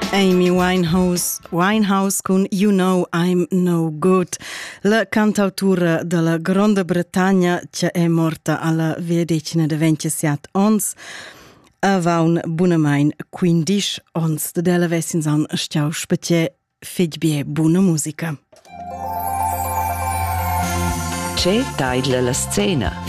Amy Winehouse con You Know I'm No Good, la cantautura della Grande Bretagna che è morta alla 27 ans. Va un bunamain 15 ans de della vessins an stiau specie fitbie buona musica. C'è taidla la scena.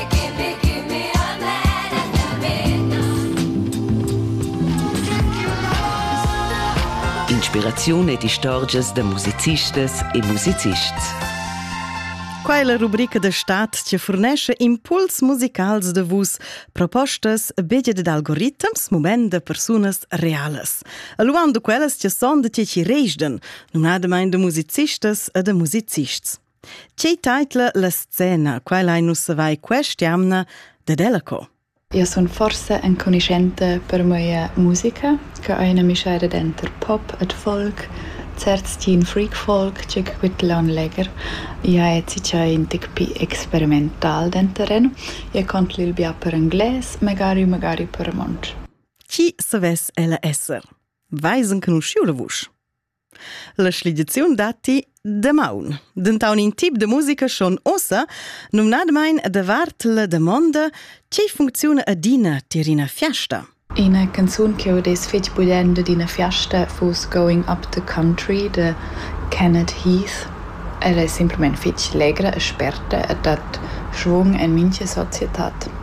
Inspirazione di stories de musicistas e musicists. Qua è la rubrica de stat che fornesce impuls musicals de vus, propostas begge de algoritms, moment de personas reales. Aluando quelles che son de che ci reisden, non ademain de musicistas e de musicists. C'è taitla la scena, qua è nu se vai questiamna de delaco. Io sono forse un conoscente per mia musica, che è una miscela dentro pop e folk, certi freak folk, che quitlan leger. Io è ciò un tic experimental dentro reno. Io conto il bia per inglese, magari per monch. Chi saves ella esser? Weisen conosciu la vusch. La slidizione dati de maun. Dentaun in tip de musica schon ossa, num nadmain de vart la domanda che funziona adina tirina fiasta. Una canzone che ho des fetch budenda d'ina fiasta fus Going Up the Country de Kenneth Heath. Ella è semplicemente fetch legra, esperta e dat schwung en minche societat.